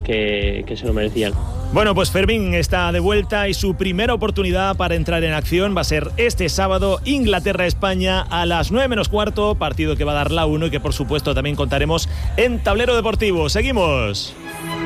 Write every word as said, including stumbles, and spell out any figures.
que, que se lo merecían. Bueno, pues Fermín está de vuelta y su primera oportunidad para entrar en acción va a ser este sábado, Inglaterra-España a las nueve menos cuarto, partido que va a dar la uno y que por supuesto también contaremos en Tablero Deportivo. Seguimos.